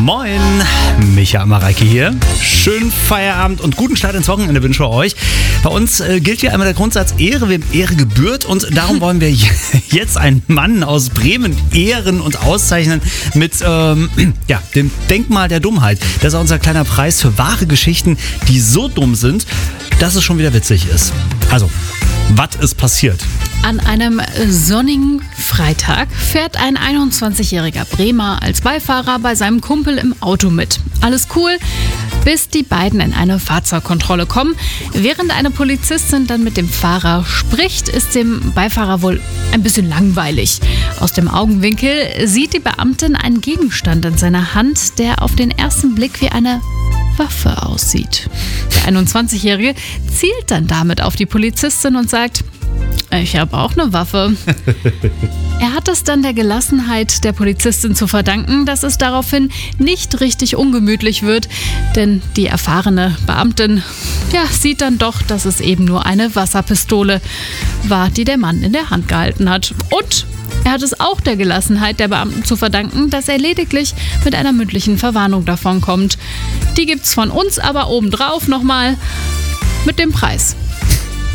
Moin, Micha Mareike hier. Schönen Feierabend und guten Start ins Wochenende wünsche ich euch. Bei uns gilt hier einmal der Grundsatz Ehre, wem Ehre gebührt. Und darum wollen wir jetzt einen Mann aus Bremen ehren und auszeichnen mit dem Denkmal der Dummheit. Das ist unser kleiner Preis für wahre Geschichten, die so dumm sind, dass es schon wieder witzig ist. Also, was ist passiert? An einem sonnigen Freitag fährt ein 21-jähriger Bremer als Beifahrer bei seinem Kumpel im Auto mit. Alles cool, bis die beiden in eine Fahrzeugkontrolle kommen. Während eine Polizistin dann mit dem Fahrer spricht, ist dem Beifahrer wohl ein bisschen langweilig. Aus dem Augenwinkel sieht die Beamtin einen Gegenstand in seiner Hand, der auf den ersten Blick wie eine Waffe aussieht. Der 21-Jährige zielt dann damit auf die Polizistin und sagt: Ich habe auch eine Waffe. Er hat es dann der Gelassenheit der Polizistin zu verdanken, dass es daraufhin nicht richtig ungemütlich wird, denn die erfahrene Beamtin sieht dann doch, dass es eben nur eine Wasserpistole war, die der Mann in der Hand gehalten hat. Und er hat es auch der Gelassenheit der Beamten zu verdanken, dass er lediglich mit einer mündlichen Verwarnung davonkommt. Die gibt's von uns aber obendrauf nochmal mit dem Preis.